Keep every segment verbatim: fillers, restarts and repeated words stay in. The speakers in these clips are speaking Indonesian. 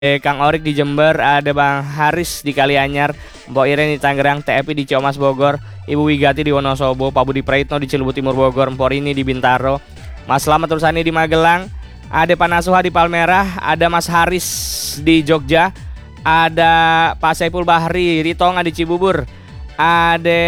Kang Orik di Jember, ada Bang Haris di Kalianyar, Mbok Iren di Tangerang, T F I di Ciamas Bogor, Ibu Wigati di Wonosobo, Pak Budi Praitno di Cilebut Timur Bogor, Mpok Rini di Bintaro, Mas Slamet Rusani di Magelang, ada Pak Nasuha di Palmerah, ada Mas Haris di Jogja, ada Pak Saiful Bahri Ritonga di Cibubur, ada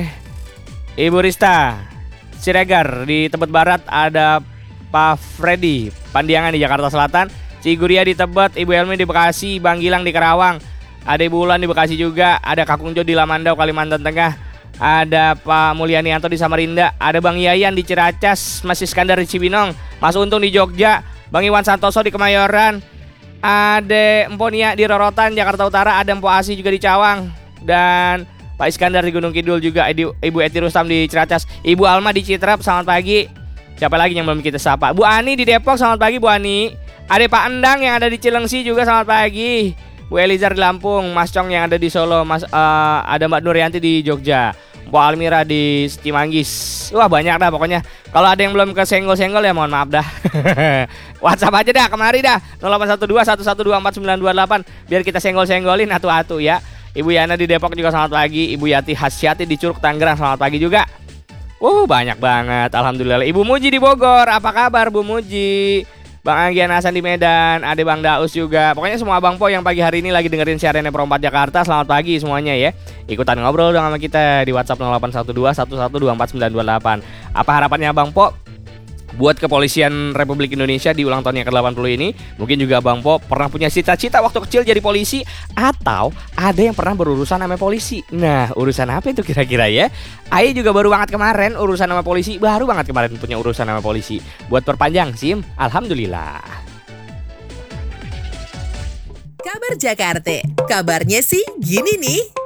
Ibu Rista Siregar di Tebet Barat, ada Pak Freddy Pandiangan di Jakarta Selatan, Ciguria di Tebet, Ibu Elmi di Bekasi, Bang Gilang di Karawang, ada Ibu Ulan di Bekasi juga, ada Kakung Jo di Lamandau, Kalimantan Tengah, ada Pak Mulyanianto di Samarinda, ada Bang Yayan di Ciracas, Mas Iskandar di Cibinong, Mas Untung di Jogja, Bang Iwan Santoso di Kemayoran, ada Empo Nia di Rorotan, Jakarta Utara, ada Empo Asi juga di Cawang, dan Pak Iskandar di Gunung Kidul juga, Ibu Eti Rustam di Ciracas, Ibu Alma di Citrap, selamat pagi. Siapa lagi yang belum kita sapa? Bu Ani di Depok, selamat pagi Bu Ani. Ada Pak Endang yang ada di Cilengsi juga, selamat pagi. Bu Elizar di Lampung, Mas Cong yang ada di Solo, Mas uh, ada Mbak Nuryanti di Jogja, Bu Almira di Cimanggis. Wah banyak dah pokoknya. Kalau ada yang belum ke senggol-senggol ya mohon maaf dah. WhatsApp aja dah kemari dah nol delapan satu dua satu satu dua empat sembilan dua delapan biar kita senggol-senggolin atu-atu ya. Ibu Yana di Depok juga selamat pagi. Ibu Yati Hasyati di Curug Tangerang selamat pagi juga. Uh banyak banget, alhamdulillah. Ibu Muji di Bogor, apa kabar Bu Muji? Bang Anggian Hasan di Medan, ada Bang Daus juga. Pokoknya semua Bang Po yang pagi hari ini lagi dengerin siaran Pro empat Jakarta, selamat pagi semuanya ya. Ikutan ngobrol dong sama kita di WhatsApp nol delapan satu dua satu satu dua empat sembilan dua delapan. Apa harapannya Bang Po buat Kepolisian Republik Indonesia di ulang tahun yang ke delapan puluh ini? Mungkin juga Bang Po pernah punya cita-cita waktu kecil jadi polisi, atau ada yang pernah berurusan sama polisi. Nah, urusan apa itu kira-kira ya? Aye juga baru banget kemarin urusan sama polisi, baru banget kemarin punya urusan sama polisi. Buat perpanjang SIM, alhamdulillah. Kabar Jakarta, kabarnya sih gini nih.